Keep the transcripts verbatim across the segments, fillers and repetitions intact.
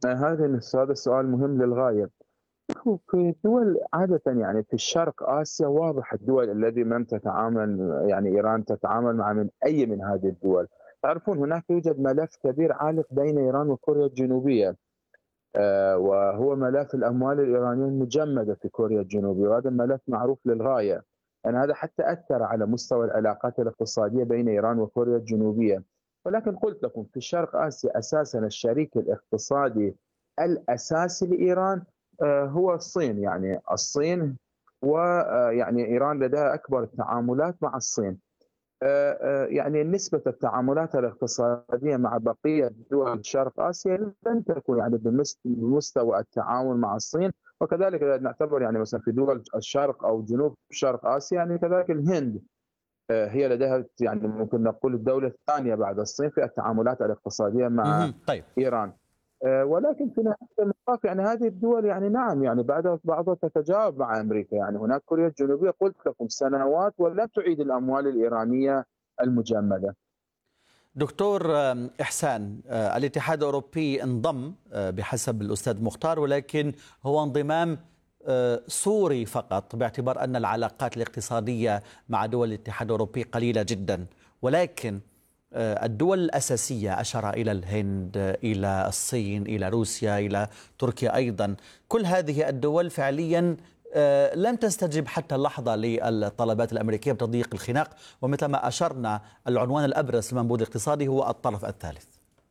هذا هذا السؤال مهم للغاية. هو في الدول عادةً يعني في الشرق آسيا واضح الدول الذي من تتعامل يعني إيران تتعامل مع من أي من هذه الدول. تعرفون هناك يوجد ملف كبير عالق بين إيران وكوريا الجنوبية، آآ وهو ملف الأموال الإيرانية المجمدة في كوريا الجنوبية، وهذا الملف معروف للغاية. يعني هذا حتى أثّر على مستوى العلاقات الاقتصادية بين إيران وكوريا الجنوبية. ولكن قلت لكم في شرق آسيا أساسًا الشريك الاقتصادي الأساسي لإيران آآ هو الصين. يعني الصين ويعني إيران لديها أكبر التعاملات مع الصين. آآ آآ يعني نسبة التعاملات الاقتصادية مع بقية دول شرق آسيا لن تكون يعني بمس بمستوى التعامل مع الصين. وكذلك نعتبر يعني مثلًا في دول الشرق أو جنوب شرق آسيا يعني كذلك الهند، آآ هي لديها يعني ممكن نقول الدولة الثانية بعد الصين في التعاملات الاقتصادية مع اهم، طيب. إيران. آآ ولكن في نهاية المطاف يعني هذه الدول يعني نعم يعني بعضها بعضها تتجاوب مع أمريكا. يعني هناك كوريا الجنوبية قلت لكم سنوات ولم تعيد الأموال الإيرانية المجمدة. دكتور آم، إحسان، آه، الاتحاد الأوروبي انضم آه، بحسب الأستاذ مختار، ولكن هو انضمام آه، صوري فقط، باعتبار أن العلاقات الاقتصادية مع دول الاتحاد الأوروبي قليلة جدا. ولكن آه، الدول الأساسية أشار إلى الهند، آه، إلى الصين، إلى روسيا، إلى تركيا أيضا. كل هذه الدول فعليا آه، لم تستجب حتى اللحظة للطلبات الأمريكية بتضييق الخناق، ومثل ما أشرنا العنوان الأبرز للمنبوذ الاقتصادي هو الطرف الثالث.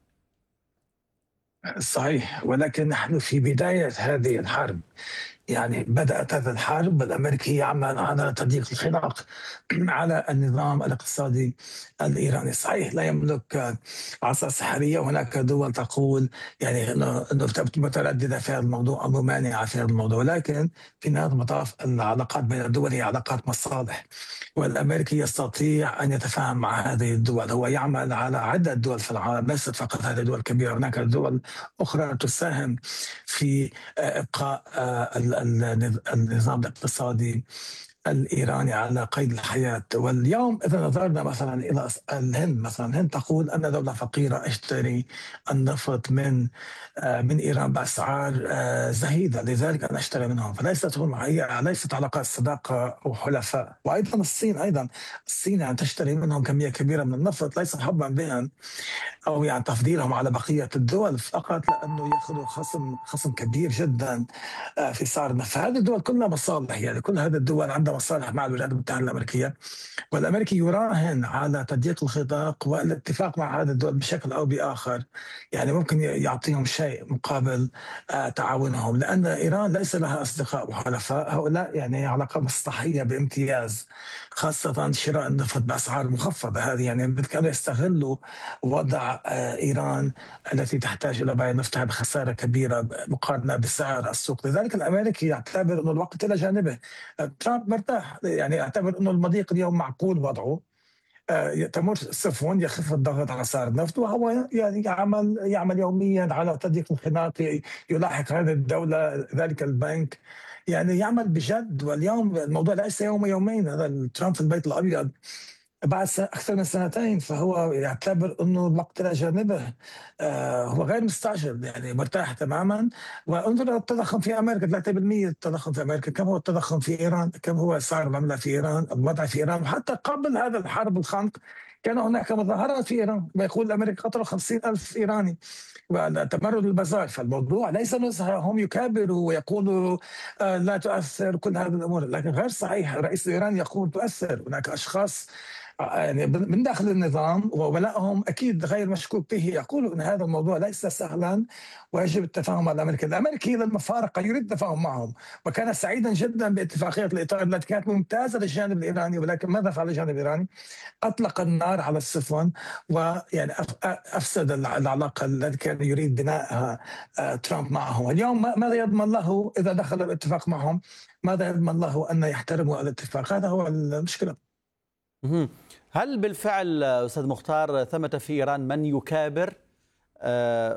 صحيح، ولكن نحن في بداية هذه الحرب. يعني بدأت هذه الحرب الأمريكي يعمل على تضييق الخناق على النظام الاقتصادي الإيراني. صحيح لا يملك عصا سحرية، هناك دول تقول يعني أنه أنه مترددة في هذا الموضوع أو ممانعة في هذا الموضوع، ولكن في نهاية المطاف العلاقات بين الدول هي علاقات مصالح، والأمريكي يستطيع أن يتفاهم مع هذه الدول. هو يعمل على عدة دول في العالم، ليست فقط هذه الدول الكبيرة، هناك دول أخرى تساهم في إبقاء النظام الاقتصادي الإيراني على قيد الحياة. واليوم إذا نظرنا مثلا إلى الهند، مثلا الهند تقول أن دولة فقيرة أشتري النفط من من إيران بأسعار زهيدة، لذلك أنا أشتري منهم. فليست هي ليست علاقات صداقة أو حلفاء. وأيضا الصين، أيضا الصين يعني تشتري منهم كمية كبيرة من النفط، ليس حبا بهم او يعني تفضيلهم على بقيه الدول، فقط لانه ياخذوا خصم خصم كبير جدا آه، في سعر النفط. فهذه الدول كلها مصالح، يعني كل هذه الدول عندها مصالح مع الولايات المتحده الامريكيه، والامريكي يراهن على تضييق الخطاق والاتفاق مع هذه الدول بشكل او باخر. يعني ممكن يعطيهم شيء مقابل آه، تعاونهم، لان ايران ليس لها اصدقاء وحلفاء، هؤلاء يعني علاقه مصلحيه بامتياز، خاصه شراء النفط باسعار مخفضه. هذه يعني كانوا يستغلوا وضع آه، ايران التي تحتاج الى بيع نفطها بخساره كبيره مقارنه بسعر السوق. لذلك الامريكي يعتبر انه الوقت الى جانبه. ترامب مرتاح، يعني يعتبر انه المضيق اليوم معقول وضعه، آه، تمر السفن يخف الضغط على سعر النفط، وهو يعني يعمل يعمل يوميا على تضييق الخناق، يلاحق هذه الدوله ذلك البنك، يعني يعمل بجد. واليوم الموضوع ليس يوم يومين، هذا ترامب في البيت الابيض بعد أكثر من سنتين، فهو يعتبر أنه الوقت إلى جانبه. آه هو غير مستعجل، يعني مرتاح تماما. وانظر التضخم في أمريكا، ثلاثة بالمئة التضخم في أمريكا. كم هو التضخم في إيران؟ كم هو سعر العملة في إيران؟ الوضع في إيران. وحتى قبل هذا الحرب الخنق كان هناك مظاهرات في إيران، ويقول أمريكا قتلوا خمسين ألف إيراني وتمرد البازار. فالموضوع ليس نزهة هم يكابروا ويقولوا آه لا تؤثر كل هذه الأمور، لكن غير صحيح. الرئيس الإيراني يقول تؤثر. هناك أشخاص يعني من داخل النظام وولائهم اكيد غير مشكوك به يقولوا ان هذا الموضوع ليس سهلا ويجب التفاهم مع الامريكان. الامريكي للمفارقه يريد التفاهم معهم، وكان سعيدا جدا باتفاقيه الاطار التي كانت ممتازه للجانب الايراني. ولكن ماذا فعل الجانب الايراني؟ اطلق النار على السفن، ويعني افسد العلاقه التي كان يريد بنائها ترامب معهم. اليوم ماذا يضمن له اذا دخل الاتفاق معهم؟ ماذا يضمن له ان يحترموا الاتفاق؟ هذا هو المشكله. مهم. هل بالفعل أستاذ مختار ثمة في إيران من يكابر آه،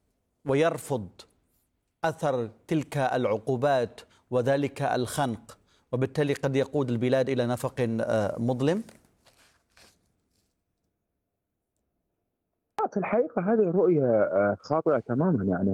ويرفض أثر تلك العقوبات وذلك الخنق، وبالتالي قد يقود البلاد إلى نفق آه، مظلم؟ في الحقيقة هذه رؤية آه، خاطئة تماما. يعني